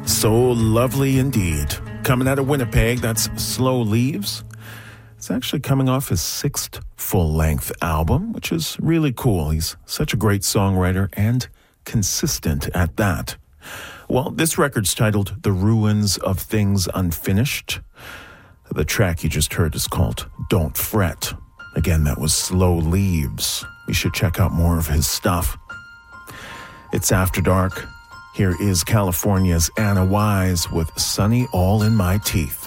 So lovely indeed. Coming out of Winnipeg, that's Slow Leaves. It's actually coming off his 6th full-length album, which is really cool. He's such a great songwriter and consistent at that. Well, this record's titled The Ruins of Things Unfinished. The track you just heard is called Don't Fret. Again, that was Slow Leaves. You should check out more of his stuff. It's After Dark. Here is California's Anna Wise with Sunny All in My Teeth.